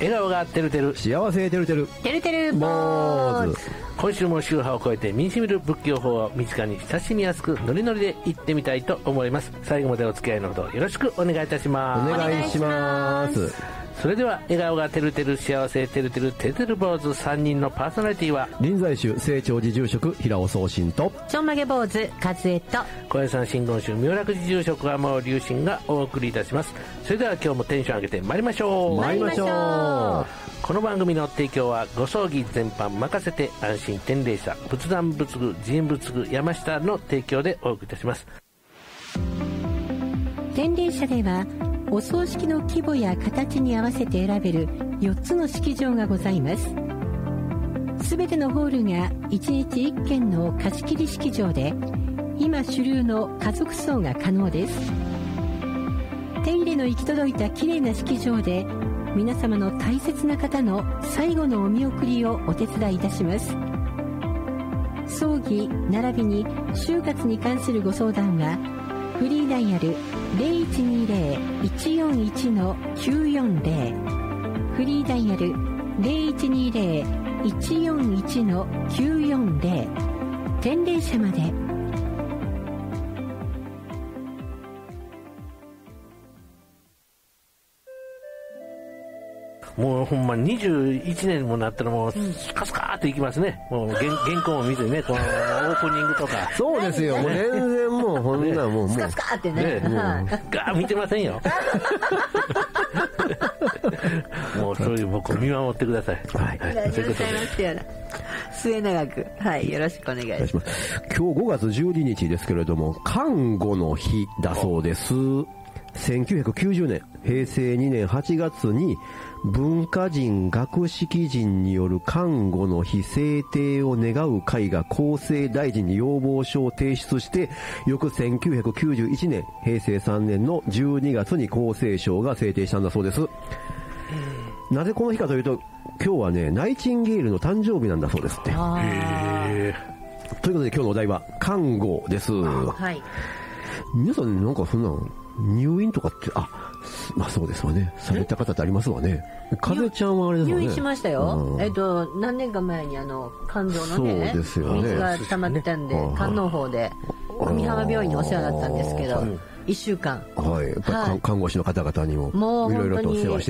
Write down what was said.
笑顔がてるてる幸せてるてるてるてる坊主。 今週も宗派を超えて身にしみる仏教法を身近に親しみやすくノリノリで行ってみたいと思います。最後までお付き合いのほどよろしくお願いいたします。 お願いします。 それでは笑顔がてるてる幸せてるてるてるてる坊主3人のパーソナリティは臨済宗清張寺住職平尾宗信とちょんまげ坊主和江と小林さん真言宗妙楽寺住職天尾龍神がお送りいたします。それでは今日もテンション上げてまいりましょう。 参りましょう。 この番組の提供はご葬儀全般任せて安心天霊社仏壇仏具寺院仏具山下の提供でお送りいたします。 天霊社ではお葬式の規模や形に合わせて選べる4つの式場がございます。すべてのホールが1日1軒の貸し切り式場で、今主流の家族葬が可能です。手入れの行き届いたきれいな式場で皆様の大切な方の最後のお見送りをお手伝いいたします。葬儀並びに終活に関するご相談はフリーダイヤル 0120-141-940 フリーダイヤル 0120-141-940 天霊社まで。 もうほんま21年もなったらもうスカスカーっていきますね。もう原稿も見てね、このオープニングとか。 そうですよ。もう全然もうほんなもうスカスカってね。 ガー見てませんよ。もうそういう僕を見守ってください。 はい。 大丈夫ございますよ。末永く、はい、よろしくお願いします。 今日5月12日ですけれども、看護の日だそうです。1990年、平成2年8月に文化人学識人による看護の日制定を願う会が厚生大臣に要望書を提出して、翌1991年、平成3年の12月に厚生省が制定したんだそうです。なぜこの日かというと、今日はね、ナイチンゲールの誕生日なんだそうですって。ということで今日のお題は、看護です。 はい。 皆さんなんかそんな入院とかって、まあそうですわね。された方ってありますわね。風ちゃんはあれですわね。 入院しましたよ。何年か前に肝臓のね、 そうですよね。 水が溜まってたんで、肝嚢胞で、美浜病院にお世話になったんですけど、1週間。 はい。やっぱ看護師の方々にも、いろいろと世話して